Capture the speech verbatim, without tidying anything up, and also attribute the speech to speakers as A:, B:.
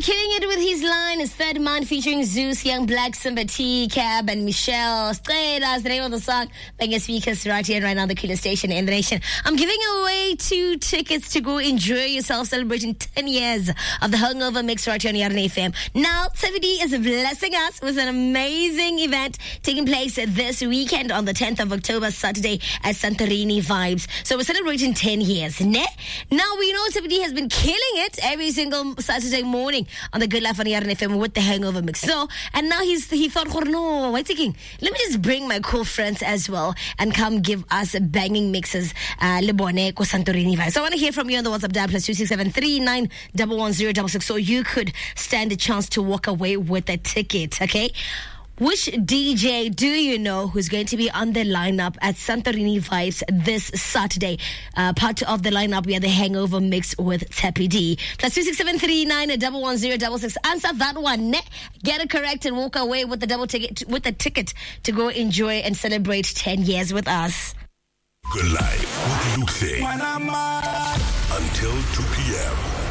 A: killing it with his line. His third man featuring Zeus, Young Black, Simba T, Cab, and Michelle. Straight as the name of the song. Banging speakers right here and right now, the coolest station in the nation. I'm giving away two tickets to go enjoy yourself celebrating ten years of the Hangover Mix right here on Yarn F M. Now, T V D is blessing us with an amazing event taking place this weekend on the tenth of October, Saturday at Santorini Vibes. So we're celebrating ten years. Ne? Now, we know T V D has been killing it every single Saturday morning on the Good Life on Yarn F M with the Hangover Mix. So, and now he's he thought, no, wait a second, let me just bring my cool friends as well and come give us banging mixes. Uh, Lebone ko Santorini Vibes. So I want to hear from you on the WhatsApp dial plus two six seven three nine one one zero six six, so you could stand a chance to walk away with a ticket. Okay. Which D J do you know who's going to be on the lineup at Santorini Vibes this Saturday? Uh, part of the lineup, we have the Hangover Mix with Teppy D. Plus two six seven three nine one one zero six six. Answer that one. Ne? Get it correct and walk away with the double ticket, with a ticket to go enjoy and celebrate ten years with us.
B: Good Life with Luke. Until two p.m.